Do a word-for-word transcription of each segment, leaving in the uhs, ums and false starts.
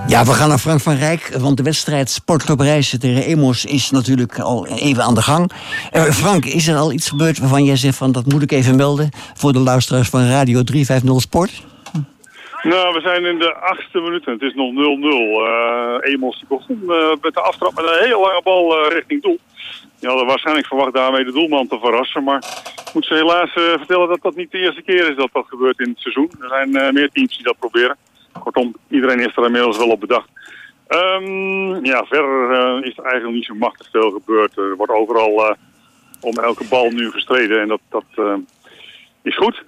Ja, we gaan naar Frank van Rijk, want de wedstrijd Sportclub Rijssen tegen Emos is natuurlijk al even aan de gang. Uh, Frank, is er al iets gebeurd waarvan jij zegt van dat moet ik even melden voor de luisteraars van Radio driehonderdvijftig Sport? Nou, we zijn in de achtste minuut en het is nog nul nul. Uh, Emos die begon uh, met de aftrap met een hele lange bal uh, richting doel. Die hadden waarschijnlijk verwacht daarmee de doelman te verrassen, maar ik moet ze helaas uh, vertellen dat dat niet de eerste keer is dat dat gebeurt in het seizoen. Er zijn uh, meer teams die dat proberen. Kortom, iedereen is er inmiddels wel op bedacht. Um, ja, verder uh, is er eigenlijk niet zo machtig veel gebeurd. Er wordt overal uh, om elke bal nu gestreden en dat, dat uh, is goed.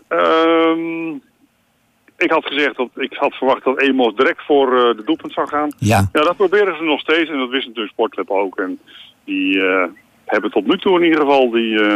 Um, ik had gezegd dat ik had verwacht dat Emos direct voor uh, de doelpunt zou gaan. Ja. Ja, dat proberen ze nog steeds en dat wist natuurlijk Sportclub ook. En die uh, hebben tot nu toe in ieder geval die, uh,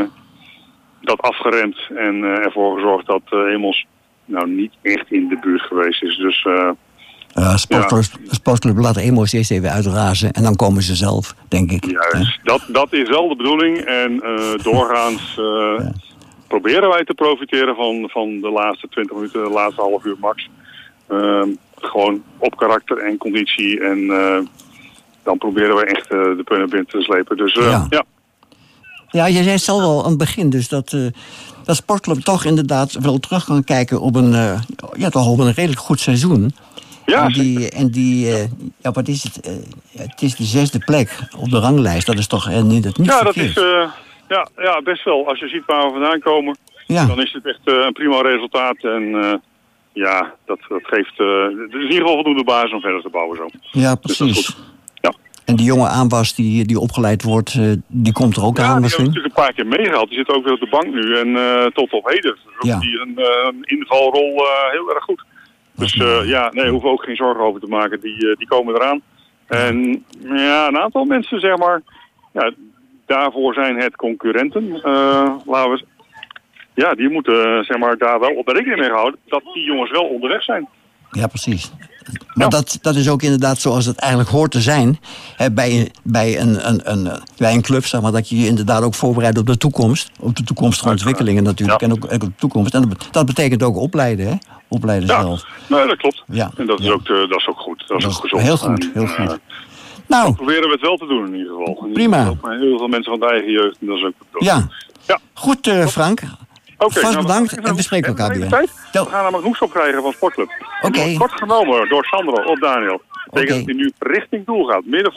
dat afgeremd en uh, ervoor gezorgd dat uh, Emos nou niet echt in de buurt geweest is. Dus uh, uh, sportclub, ja. sportclub laat Emos eerst even uitrazen en dan komen ze zelf, denk ik. Juist, dat, dat is wel de bedoeling. En uh, doorgaans uh, ja. proberen wij te profiteren van, van de laatste twintig minuten, de laatste half uur max. Uh, gewoon op karakter en conditie. En uh, dan proberen we echt uh, de punten binnen te slepen. Dus uh, ja. ja. Ja, jij zei het zelf al aan het begin, dus dat, uh, dat Sportclub toch inderdaad wel terug kan kijken op een, uh, ja, toch op een redelijk goed seizoen. Ja, en die, en die uh, ja, wat is het? Uh, het is de zesde plek op de ranglijst, dat is toch uh, niet, dat niet ja, verkeerd. dat is uh, ja, ja, best wel. Als je ziet waar we vandaan komen, ja. dan is het echt uh, een prima resultaat. En uh, ja, dat, dat geeft uh, het is in ieder geval voldoende basis om verder te bouwen zo. Ja, precies. Dus en die jonge aanwas die, die opgeleid wordt, uh, die komt er ook ja, aan die misschien? Ja, die hebben natuurlijk een paar keer meegehaald. Die zit ook weer op de bank nu en uh, tot op heden. Ja. Die een, uh, een invalrol uh, heel erg goed. Dus uh, ja, nee, hoeven we ook geen zorgen over te maken. Die, uh, die komen eraan. En ja, een aantal mensen, zeg maar, ja, daarvoor zijn het concurrenten. Uh, laten we, ja, die moeten zeg maar, daar wel op de rekening mee houden dat die jongens wel onderweg zijn. Ja, precies. Maar ja. dat, dat is ook inderdaad zoals het eigenlijk hoort te zijn. Hè, bij, bij, een, een, een, bij een club, zeg maar, dat je je inderdaad ook voorbereidt op de toekomst. Op de toekomstige ontwikkelingen natuurlijk. Ja. En ook, ook op de toekomst. En dat, dat betekent ook opleiden, hè? Opleiden ja. zelf. Nee, dat klopt. Ja. En dat is, ja. ook, uh, dat is ook goed. Dat is dat ook gezond. Heel goed, heel en, goed. Uh, nou. Dan proberen we het wel te doen in ieder geval. Prima. Ook heel veel mensen van de eigen jeugd. En dat is ook goed. Ja. ja. Goed, uh, Frank. Okay, Vast nou, bedankt en we spreken elkaar weer. We gaan namelijk hoeks opkrijgen van Sportclub. Oké. Okay. Kort genomen door Sandro op Daniel. Dat betekent okay. dat hij nu richting doel gaat. Midden